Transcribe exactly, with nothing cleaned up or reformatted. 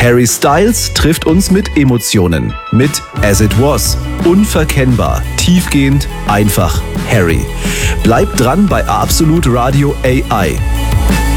Harry Styles trifft uns mit Emotionen. Mit As It Was. Unverkennbar, tiefgehend, einfach Harry. Bleibt dran bei Absolut Radio A I.